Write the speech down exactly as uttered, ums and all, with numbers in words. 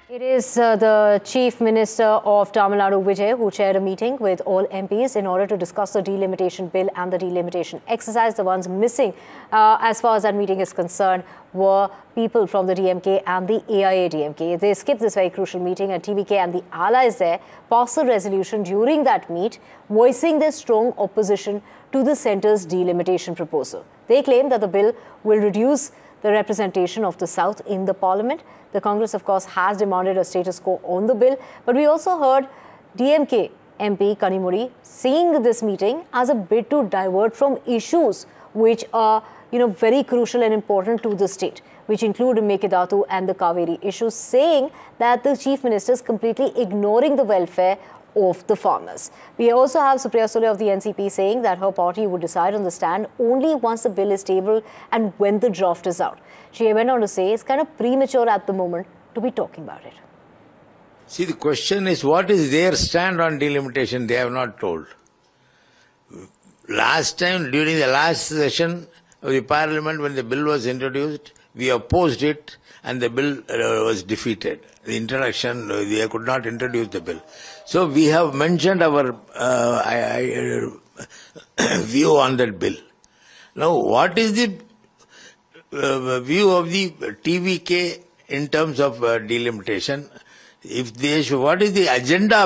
It is uh, the Chief Minister of Tamil Nadu, Vijay, who chaired a meeting with all M Ps in order to discuss the delimitation bill and the delimitation exercise. The ones missing, uh, as far as that meeting is concerned, were people from the D M K and the A I A D M K. They skipped this very crucial meeting, and T V K and the allies there passed a resolution during that meet, voicing their strong opposition to the centre's delimitation proposal. They claim that the bill will reduce the representation of the South in the parliament. The Congress, of course, has demanded a status quo on the bill. But we also heard D M K M P Kanimudi seeing this meeting as a bid to divert from issues which are, you know, very crucial and important to the state, which include Mekedatu and the Kaveri issues, saying that the Chief Minister is completely ignoring the welfare of the farmers. We also have Supriya Sule of the N C P saying that her party would decide on the stand only once the bill is tabled and when the draft is out. She went on to say it's kind of premature at the moment to be talking about it. See, the question is, what is their stand on delimitation? They have not told. Last time, during the last session of the parliament, when the bill was introduced, we opposed it and the bill uh, was defeated. The introduction, uh, they could not introduce the bill. So we have mentioned our uh, I, I, uh, view on that bill. Now, what is the uh, view of the T V K in terms of uh, delimitation? If they should, what is the agenda